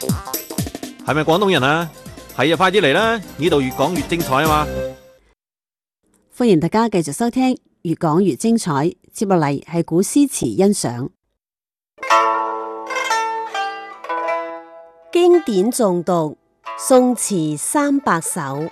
係咪廣東人啊？係啊，快啲嚟啦！呢度越講越精彩啊嘛！ 歡迎大家繼續收聽，越講越精彩。接落嚟係古詩詞欣賞，經典誦讀，宋詞300首。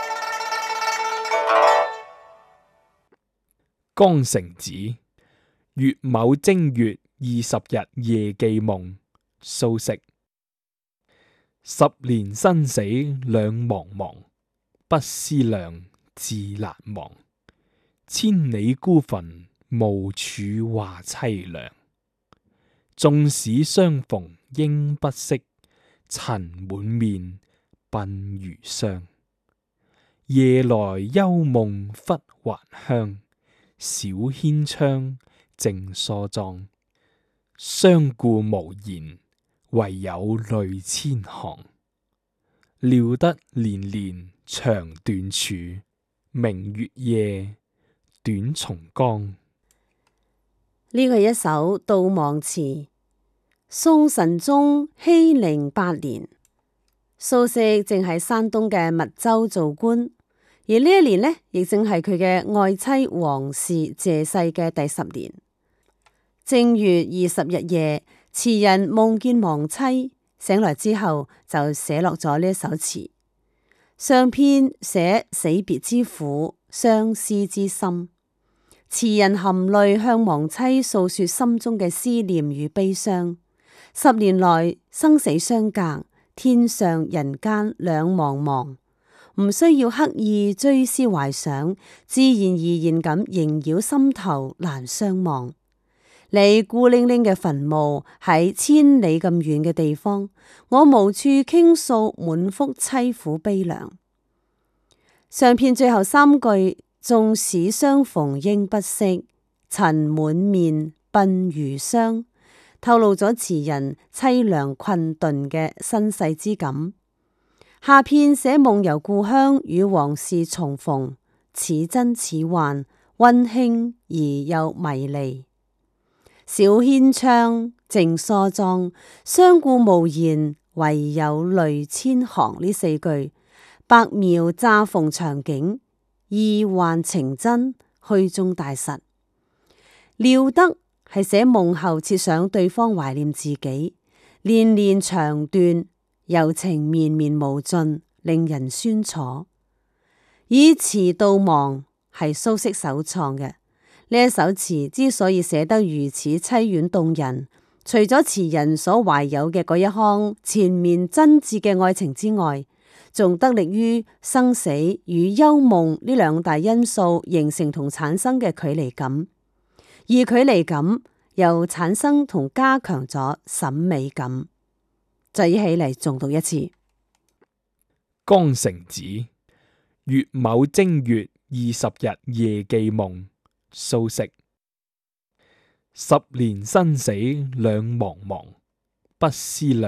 江城子，乙卯正月20日夜記夢，蘇軾。10年生死兩茫茫，不思量，自難忘。千里孤墳，無處話淒涼。縱使相逢應不識，塵滿面，鬢如霜。夜來幽夢忽還鄉，小軒窗，靜疏妝。相顧無言，唯有淚千行。料得年年腸斷處，明月夜，短松岡。 呢個係一首悼亡詞。宋神宗熙寧8年，蘇軾正喺山東嘅密州做官，而呢一年呢，亦正係佢嘅愛妻王氏謝世嘅第10年。正月20日夜，詞人夢見亡妻，醒來之後就寫落咗呢一首詞。上篇寫死別之苦，相思之深。詞人含淚向亡妻訴說心中嘅思念與悲傷。10年來生死相隔，天上人間兩茫茫，唔需要刻意追思懷想，自然而然咁縈繞心頭，難相忘。你孤零零嘅墳墓喺千里咁遠嘅地方，我無處傾訴滿腹淒苦悲涼。上篇最後3句，縱使相逢應不識，塵滿面，鬢如霜，透露咗詞人淒涼困頓嘅身世之感。下篇寫夢遊故鄉與王氏重逢，似真似幻，溫馨而又迷離。小軒窗，靜疏妝，相顧無言，唯有淚千行。呢4句白描乍逢場景，意幻情真，虛中帶實。料得係寫夢後設想對方懷念自己，年年腸斷，柔情綿綿無盡，令人酸楚。以詞悼亡係蘇軾首創嘅。呢一首詞之所以寫得如此淒婉動人，除咗詞人所懷有嘅嗰一腔纏綿真摯嘅愛情之外，仲得力於生死與幽夢呢2大因素形成同產生嘅距離感，而距離感又產生同加強咗審美感。再一起嚟重讀一次。 江城子，乙卯正月20日夜記夢，蘇軾。10年生死兩茫茫，不思量，